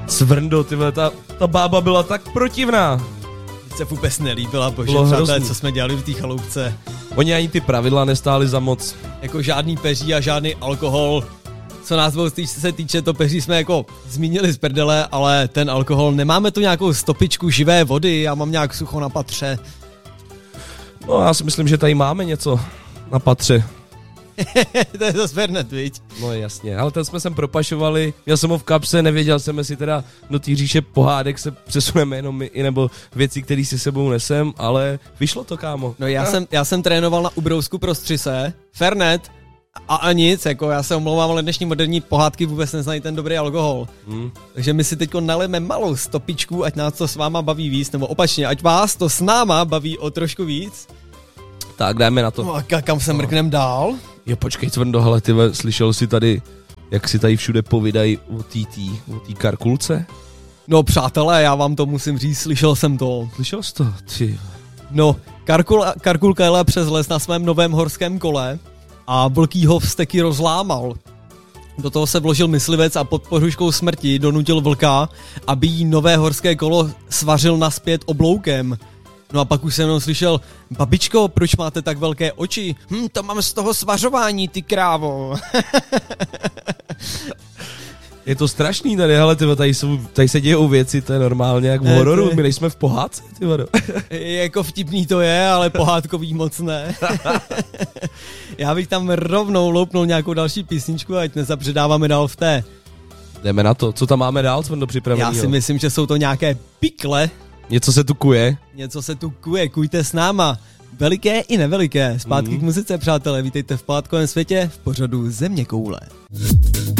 Cvrndo, ty vole, ta bába byla tak protivná. Se vůbec nelíbila, bože, Bylo přátelé, hrozný. co jsme dělali v té chaloupce. Oni ani ty pravidla nestály za moc. Jako žádný peří a žádný alkohol. Co nás se týče, to peří jsme jako zmínili z prdele, ale ten alkohol, nemáme tu nějakou stopičku živé vody, já mám nějak sucho na patře. No já si myslím, že tady máme něco na patře. To je zase Fernet, viď? No jasně, ale ten jsme sem propašovali, měl jsem ho v kapse, nevěděl jsem, jestli teda do té říše pohádek se přesuneme jenom my, i nebo věci, které si sebou nesem, ale vyšlo to, kámo. No já jsem trénoval na ubrousku pro střise, Fernet a nic, jako já se omlouvám, ale dnešní moderní pohádky vůbec neznají ten dobrý alkohol. Takže my si teďko nalejeme malou stopičku, ať nás to s váma baví víc, nebo opačně, ať vás to s náma baví o trošku víc. Tak jdeme na to. No a kam se mrknem dál? Jo, počkej, Cvrndo, hele, ty slyšel jsi tady, jak si tady všude povídají o té karkulce? No přátelé, já vám to musím říct, slyšel jsem to. Slyšel jsi to? Ty. No, Karkulka jela přes les na svém novém horském kole a vlkýho vzteky rozlámal. Do toho se vložil myslivec a pod pohrůžkou smrti donutil vlka, aby jí nové horské kolo svařil naspět obloukem. No a pak už jsem jenom slyšel, babičko, proč máte tak velké oči? To mám z toho svařování, ty krávo. Je to strašný tady, hele, tyvo, tady se dějou věci, to je normálně jak v hororu, my nejsme v pohádce, ty vado. Jako vtipný to je, ale pohádkový moc ne. Já bych tam rovnou loupnul nějakou další písničku, ať nezapředáváme dál v té. Jdeme na to, co tam máme dál, Cvrndo, připravený? Já si myslím, že jsou to nějaké pikle. Něco se tu kuje. Něco se tu kuje, kujte s náma. Veliké i neveliké. Zpátky k muzice, přátelé, vítejte v pohádkovém světě v pořadu Země koule.